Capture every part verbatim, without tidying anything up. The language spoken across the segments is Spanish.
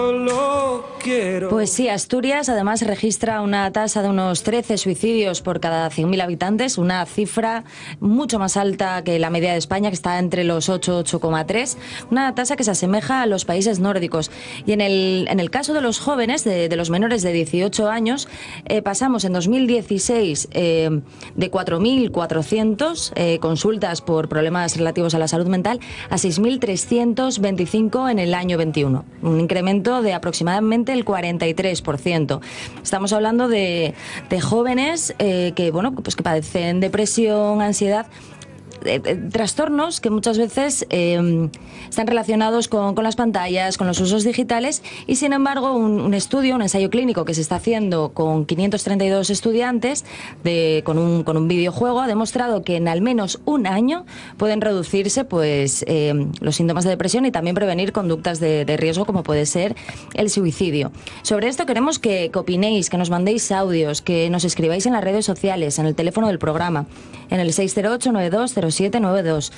Pues sí, Asturias además registra una tasa de unos trece suicidios por cada cien mil habitantes, una cifra mucho más alta que la media de España, que está entre los ocho, ocho coma tres, una tasa que se asemeja a los países nórdicos. Y en el, en el caso de los jóvenes, de, de los menores de dieciocho años, eh, pasamos en dos mil dieciséis eh, de cuatro mil cuatrocientos eh, consultas por problemas relativos a la salud mental a seis mil trescientos veinticinco en el año veintiuno, un incremento de aproximadamente el cuarenta y tres por ciento. Estamos hablando de, de jóvenes eh, que, bueno, pues que padecen depresión, ansiedad, Eh, eh, trastornos que muchas veces eh, están relacionados con, con las pantallas, con los usos digitales, y sin embargo un, un estudio, un ensayo clínico que se está haciendo con quinientos treinta y dos estudiantes de, con, un, con un videojuego ha demostrado que en al menos un año pueden reducirse pues eh, los síntomas de depresión y también prevenir conductas de, de riesgo como puede ser el suicidio. Sobre esto queremos que, que opinéis, que nos mandéis audios, que nos escribáis en las redes sociales, en el teléfono del programa, en el seis cero ocho nueve dos cero siete nueve dos.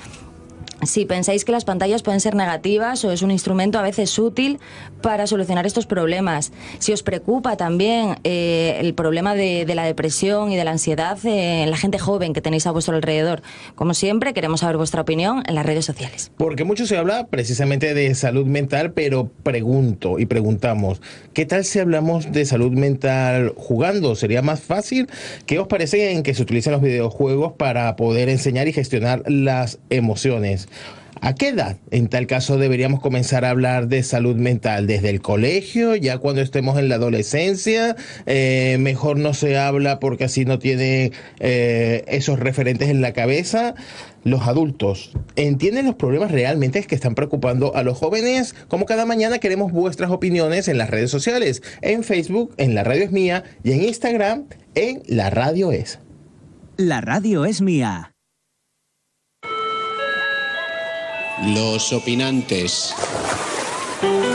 Si pensáis que las pantallas pueden ser negativas o es un instrumento a veces útil para solucionar estos problemas. Si os preocupa también eh, el problema de, de la depresión y de la ansiedad eh, en la gente joven que tenéis a vuestro alrededor. Como siempre, queremos saber vuestra opinión en las redes sociales. Porque mucho se habla precisamente de salud mental, pero pregunto y preguntamos, ¿qué tal si hablamos de salud mental jugando? ¿Sería más fácil? ¿Qué os parece en que se utilicen los videojuegos para poder enseñar y gestionar las emociones? ¿A qué edad, en tal caso, deberíamos comenzar a hablar de salud mental? ¿Desde el colegio? ¿Ya cuando estemos en la adolescencia? Eh, ¿Mejor no se habla porque así no tiene eh, esos referentes en la cabeza? Los adultos, ¿entienden los problemas realmente que están preocupando a los jóvenes? Como cada mañana queremos vuestras opiniones en las redes sociales, en Facebook, en La Radio Es Mía, y en Instagram, en La Radio Es. La radio es mía. Los opinantes.